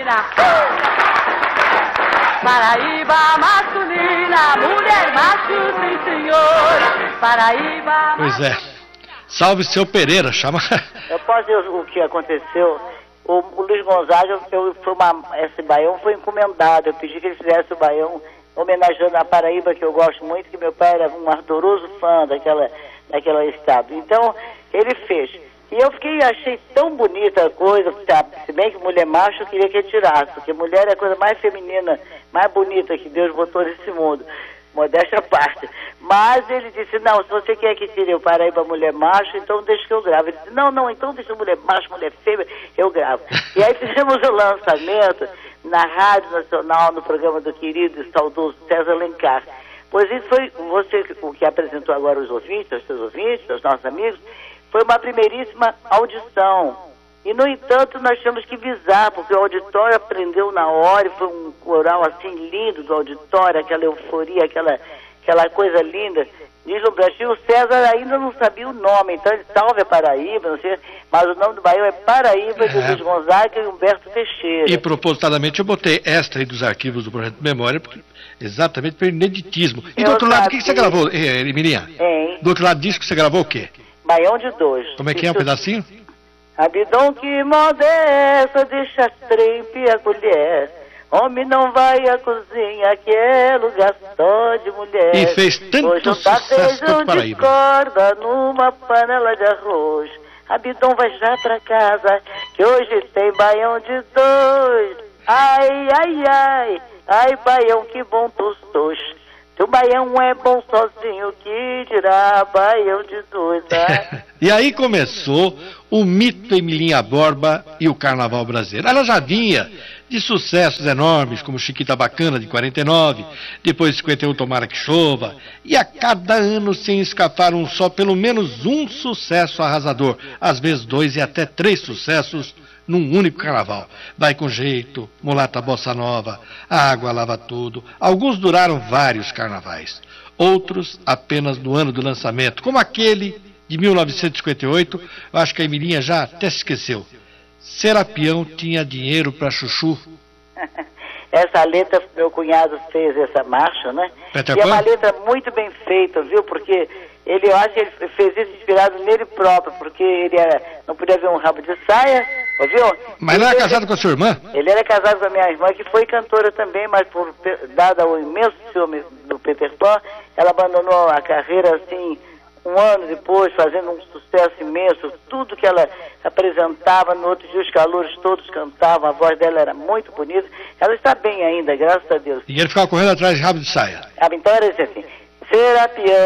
masculina. Paraíba masculina, mulher macho, sim senhor. Paraíba. Pois é. Salve seu Pereira, chama. Eu posso dizer o que aconteceu? O Luiz Gonzaga, esse baião foi encomendado. Eu pedi que ele fizesse o baião homenageando a Paraíba, que eu gosto muito, que meu pai era um ardoroso fã daquela estado. Então, ele fez. E eu achei tão bonita a coisa, se bem que mulher macho eu queria que ele tirasse, porque mulher é a coisa mais feminina, mais bonita que Deus botou nesse mundo. Modéstia à parte. Mas ele disse, não, se você quer que tire o Paraíba mulher macho, então deixa que eu gravo. Ele disse, não, então deixa mulher macho, mulher fêmea, eu gravo. E aí fizemos o lançamento na Rádio Nacional, no programa do querido e saudoso César Alencar. Pois isso foi você o que apresentou agora os ouvintes, os seus ouvintes, os nossos amigos, foi uma primeiríssima audição. E, no entanto, nós tínhamos que visar, porque o auditório aprendeu na hora, e foi um coral assim lindo do auditório, aquela euforia, aquela coisa linda. Deslumbrante. E o César ainda não sabia o nome, então ele salve a Paraíba, não sei, mas o nome do baião é Paraíba, de Luiz Gonzaga e Humberto Teixeira. E propositadamente eu botei esta aí dos arquivos do Projeto Memória, exatamente pelo ineditismo. E do outro lado, o que você gravou, Mirinha? Do outro lado disso que você gravou o quê? Baião de dois. Como é que é um pedacinho? Abidão que moda é essa, deixa a trempe e a colher. Homem não vai à cozinha, que é lugar só de mulher. E fez tanto sucesso quanto Paraíba. De corda numa panela de arroz. Abidão vai já pra casa, que hoje tem baião de dois. Ai, ai, ai, ai, baião, que bom tostos. Se o baião é bom sozinho, que dirá baião de dois, tá? E aí começou o mito Emilinha Borba e o Carnaval brasileiro. Ela já vinha de sucessos enormes, como Chiquita Bacana, de 49, depois de 51, Tomara que Chova, e a cada ano, sem escapar pelo menos um sucesso arrasador, às vezes 2 e até 3 sucessos num único carnaval. Vai com Jeito, Mulata Bossa Nova, A Água Lava Tudo. Alguns duraram vários carnavais, outros apenas no ano do lançamento, como aquele de 1958, eu acho que a Emilinha já até se esqueceu. Serapião tinha dinheiro para chuchu. Essa letra, meu cunhado fez essa marcha, né? E é uma letra muito bem feita, viu? Porque eu acho que ele fez isso inspirado nele próprio, porque ele não podia ver um rabo de saia, ouviu? Mas não era casado com a sua irmã? Ele era casado com a minha irmã, que foi cantora também, mas dada o imenso ciúme do Peter Pan, ela abandonou a carreira assim, um ano depois, fazendo um sucesso imenso. Tudo que ela apresentava, no outro dia os calouros todos cantavam, a voz dela era muito bonita. Ela está bem ainda, graças a Deus. E ele ficava correndo atrás de rabo de saia. Então era assim, Serapião